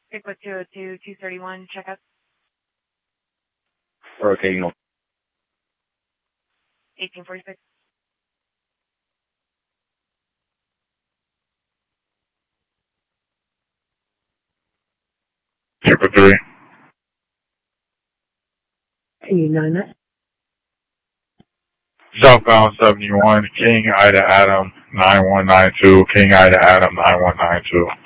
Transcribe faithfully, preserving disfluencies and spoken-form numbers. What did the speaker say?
Bigfoot two oh two, two thirty-one, checkup. Rotating. eighteen forty-six. Bigfoot three. Can you nine that? Southbound seventy-one, King Ida Adam nine one nine two, King Ida Adam nine one nine two.